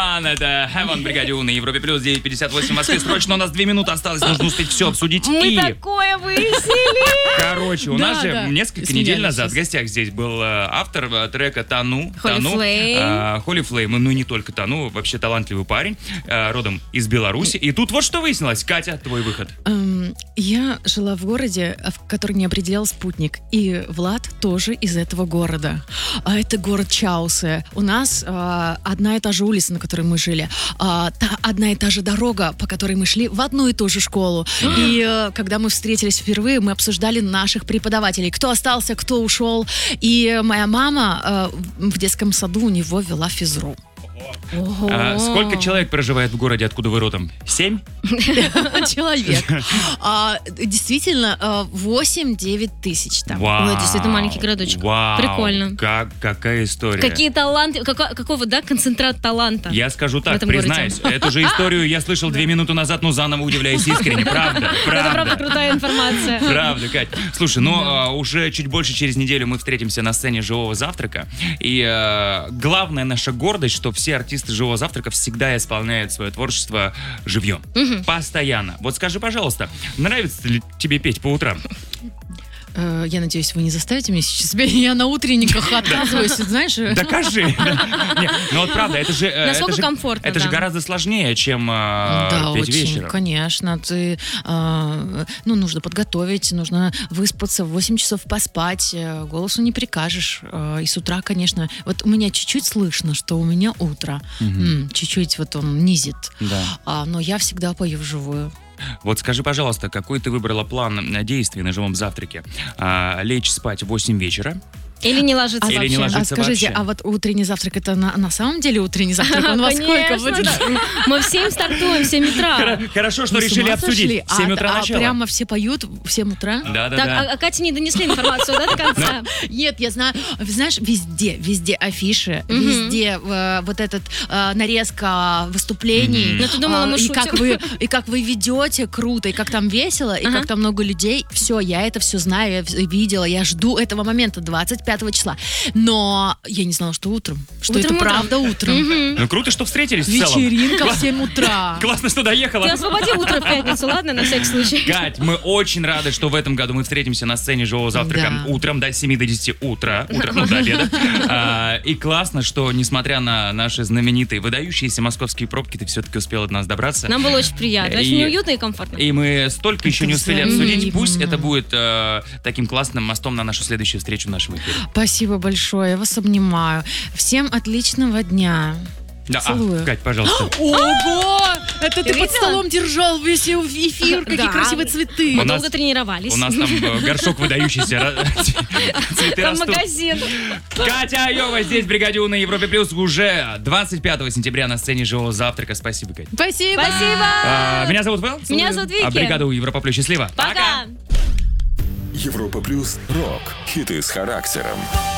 One, это Heaven, бригаде У на Европе плюс 9:58 в Москве. Срочно, у нас 2 минуты осталось, нужно успеть все обсудить. Мы такое выяснили. Короче, у нас же несколько недель назад в гостях здесь был автор трека «Тану». Holy Flame. Ну, не только «Тану», вообще талантливый парень, родом из Беларуси. И тут вот что выяснилось. Катя, твой выход. Я жила в городе, в который не определял спутник. И Влад тоже из этого города. Это город Чаусы. У нас одна и та же улица, на которой мы жили. Одна и та же дорога, по которой мы шли в одну и ту же школу. И когда мы встретились впервые, мы обсуждали наших преподавателей. Кто остался, кто ушел. И моя мама в детском саду у него вела физру. Сколько человек проживает в городе, откуда вы родом? 7? Человек. Действительно, 8-9 тысяч там. Ой, действительно маленький городочек. Прикольно. Какая история. Какие таланты, какого, концентрат таланта. Я скажу так, признаюсь, эту же историю я слышал 2 минуты назад, но заново удивляюсь искренне, правда. Это правда крутая информация. Правда, Кать. Слушай, уже чуть больше через неделю мы встретимся на сцене «Живого завтрака». И главная наша гордость, что все артисты «Живого завтрака» всегда исполняют свое творчество живьем. Постоянно. Вот скажи, пожалуйста, нравится ли тебе петь по утрам? Я надеюсь, вы не заставите меня сейчас. Я на утренниках отказываюсь, знаешь. Докажи. Ну вот правда, это же... Насколько комфортно, это же гораздо сложнее, чем петь вечером. Конечно. Нужно подготовить, нужно выспаться, 8 часов поспать. Голосу не прикажешь. И с утра, конечно... Вот у меня чуть-чуть слышно, что у меня утро. Чуть-чуть вот он низит. Но я всегда пою вживую. Вот скажи, пожалуйста, какой ты выбрала план действий на «Живом завтраке»? Лечь спать в 8 вечера? Или не ложиться Или вообще? не ложиться скажите, вообще? а вот утренний завтрак, это на самом деле утренний завтрак? Он во сколько будет? Мы в 7 стартуем, в 7 утра. Хорошо, что решили обсудить. В 7 утра начало. Прямо все поют в 7 утра? Да. Так, а Кате не донесли информацию, да, до конца? Нет, я знаю. Знаешь, везде афиши, везде вот этот нарезка выступлений. Ну, ты думала, мы шутим? И как вы ведете круто, и как там весело, и как там много людей. Все, я это все знаю, я видела, я жду этого момента 25 числа. Но я не знала, что утром. Что это правда утром. Ну круто, что встретились в целом. Вечеринка в 7 утра. Классно, что доехала. Ты освободи утро в пятницу, ладно, на всякий случай. Кать, мы очень рады, что в этом году мы встретимся на сцене «Живого завтрака» утром, с 7 до 10 утра, до обеда. И классно, что, несмотря на наши знаменитые, выдающиеся московские пробки, ты все-таки успела до нас добраться. Нам было очень приятно, очень уютно и комфортно. И мы столько еще не успели обсудить. Пусть это будет таким классным мостом на нашу следующую встречу в нашем эфире. Спасибо большое, я вас обнимаю. Всем отличного дня. Да, Целую. Кать, пожалуйста. Ого! Это ты под столом держал весь эфир, какие красивые цветы. Мы долго тренировались. У нас там горшок выдающийся. Цветы Там растут. магазин. Катя Айова здесь, в бригаде У на Европе плюс, уже 25 сентября на сцене «Живого завтрака». Спасибо, Катя. Спасибо. Меня зовут Вэл. Меня зовут Вики. Бригада У, Европа плюс. Счастливо. Пока. Европа плюс рок. Хиты с характером.